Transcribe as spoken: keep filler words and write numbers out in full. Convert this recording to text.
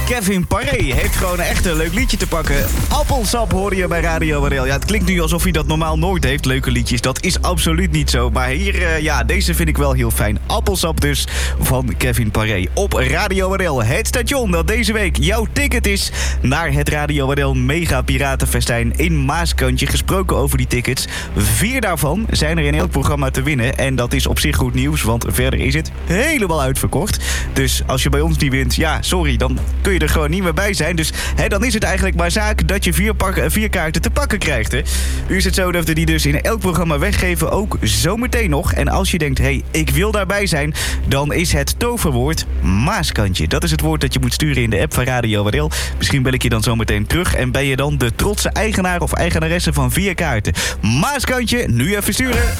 Kevin Paré heeft gewoon echt een leuk liedje te pakken. Appelsap hoorde je bij Radio W R L. Ja, het klinkt nu alsof hij dat normaal nooit heeft, leuke liedjes. Dat is absoluut niet zo. Maar hier, uh, ja, deze vind ik wel heel fijn. Appelsap dus, van Kevin Paré. Op Radio W R L, het station dat deze week jouw ticket is naar het Radio W R L Mega Piratenfestijn in Maaskantje. Gesproken over die tickets. Vier daarvan zijn er in elk programma te winnen. En dat is op zich goed nieuws, want verder is het helemaal uitverkocht. Dus als je bij ons niet wint, ja, sorry, dan kun je er gewoon niet meer bij zijn. Dus hè, dan is het eigenlijk maar zaak dat je vier, pak, vier kaarten te pakken krijgt. Hè. Nu is het zo dat we die dus in elk programma weggeven, ook zometeen nog. En als je denkt, hé, hey, ik wil daarbij zijn, dan is het toverwoord Maaskantje. Dat is het woord dat je moet sturen in de app van Radio W R L. Misschien bel ik je dan zometeen terug en ben je dan de trotse eigenaar of eigenaresse van vier kaarten. Maaskantje, nu even sturen.